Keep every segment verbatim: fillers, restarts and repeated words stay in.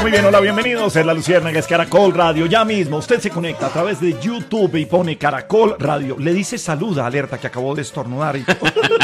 Muy bien, hola, bienvenidos. Es La Luciérnaga, es Caracol Radio. Ya mismo usted se conecta a través de YouTube y pone Caracol Radio. Le dice saluda, alerta, que acabó de estornudar. Y,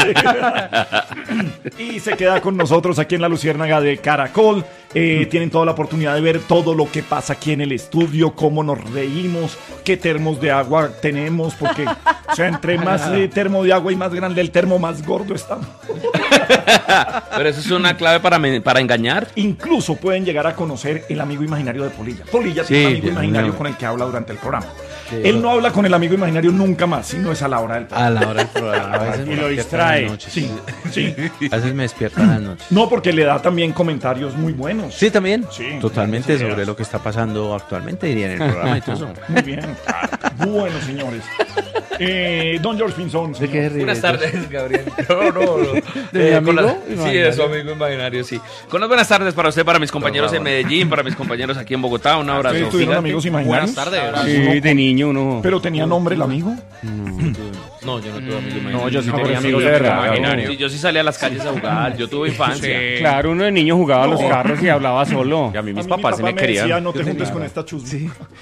y se queda con nosotros aquí en La Luciérnaga de Caracol. Eh, tienen toda la oportunidad de ver todo lo que pasa aquí en el estudio, cómo nos reímos, qué termos de agua tenemos, porque o sea, entre más eh, termo de agua y más grande el termo, más gordo está. Pero eso es una clave para, me, para engañar. Incluso pueden llegar a conocer el amigo imaginario de Polilla. Polilla Sí, tiene un amigo Dios imaginario mío. con el que habla durante el programa. Sí. Él no habla con el amigo imaginario nunca más, sino es a la hora del programa. A la hora del programa. A veces Y me lo despierta en distrae. las noches. Sí, sí. A veces me despierta en las noches. No, porque le da también comentarios muy buenos. Sí, también. Sí, Totalmente buenas sobre ideas. lo que está pasando actualmente, diría en el programa y todo eso. Muy bien. Bueno, señores. Eh, Don George Pinzón. ¿De qué ríe? Buenas tardes, Gabriel. No, no, no. ¿De mi con amigo la- Sí, imaginario? de su amigo imaginario, sí. Con las buenas tardes para usted, para mis compañeros en Medellín, para mis compañeros aquí en Bogotá. Un abrazo. ¿Ustedes tuvieron gigante. amigos imaginarios? Buenas tardes. Sí, de niño uno. ¿Pero tenía nombre el amigo? No, yo no tuve amigo imaginario. No, yo sí No, tenía pero sí, amigos de amigo verdad. imaginario. Sí, yo sí salía a las calles a jugar. Yo tuve infancia. Claro, uno de niño jugaba a los carros y hablaba solo. Y a mí mis A mí mi papás sí papá me querían. decía, no te Yo juntes tenía- con esta chusma.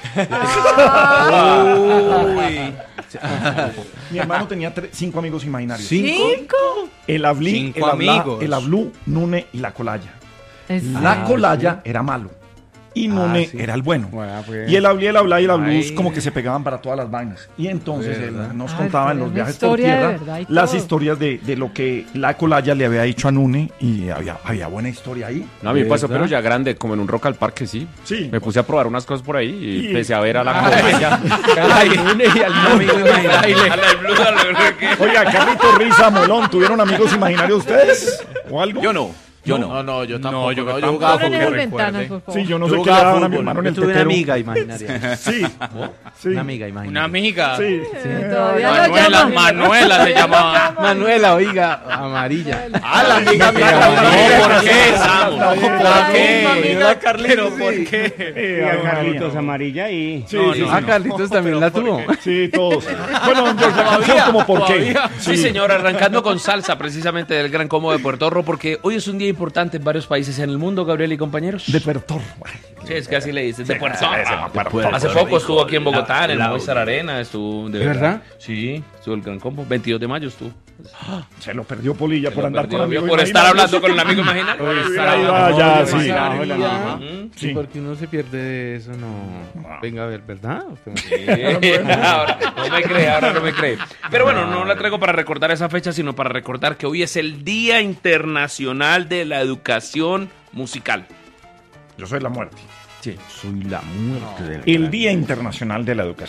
Uy. Mi hermano tenía tre- cinco amigos imaginarios. ¿Cinco? El Ablí, Cinco el Ablá, amigos. el Ablú, Nune y la Colaya. Es- La Colaya era malo y Nune sí. era el bueno. Bueno, pues. Y el Ablí, el Ablá y el Ablú Ay. como que se pegaban para todas las vainas. Y entonces él nos Ay, contaba en pero los una viajes por historia de tierra verdad y las todo. historias de, de lo que la Colaya le había dicho a Nune y había, había buena historia ahí. No, a mí me pasó, ¿Verdad? pero ya grande, como en un Rock al Parque, sí. Sí. Me puse a probar unas cosas por ahí y Y- empecé a ver a la Colaya. Ay, y al amigo imaginario. A la blue, a la blue, ¿qué? Oiga, Carlito, Risa, Molón, ¿tuvieron amigos imaginarios ustedes? ¿O algo? Yo no, yo no. No, no, yo tampoco. No, yo no, tampoco. jugaba Abran fútbol. esas ventanas, por favor. Sí, yo no Yo sé qué le jugaba daban a mi fútbol. hermano en Yo el tuve una tetero. amiga imaginaria. Sí, sí. Una amiga imaginaria. amiga. Sí, sí. Todavía lo Manuela, llaman. Manuela se llamaba. Manuela, oiga, amarilla. Ah, la amiga mía. No, ¿por qué, Samu? ¿Por qué? Amiga Carlitos, ¿Por qué? Eh, Y a don Carlitos María. amarilla y. Sí, No, sí, no, sí. Ah, Carlitos también la tuvo. Sí, todos. Bueno, don George, la canción como por qué. Sí, señor, arrancando con salsa precisamente del Gran Combo de Puerto Rico, porque hoy es un día importante en varios países en el mundo, Gabriel y compañeros. De Puerto. Sí, es que así le dices, de Puerto ese, ese, Rico. Puerto Hace Rico. poco estuvo aquí en Bogotá, en el Movistar Arena, estuvo... ¿De ¿De verdad? Sí, estuvo el Gran Combo, veintidós de mayo estuvo. Se lo perdió Polilla por Lo andar perdió, con amigos por estar imaginarios. hablando con el amigo imaginario. Por Por estar estar ahí hablando. va, ya, Oye, sí. imaginario, la María. mamá. Ujú. Sí, porque uno se pierde de eso, no. Venga a ver, ¿verdad? Usted me- Sí. Ahora, no me cree, ahora no me cree. Pero bueno, no la traigo para recordar esa fecha, sino para recordar que hoy es el Día Internacional de la Educación Musical. Yo soy la muerte. Soy la muerte del El Día Internacional de la Educación.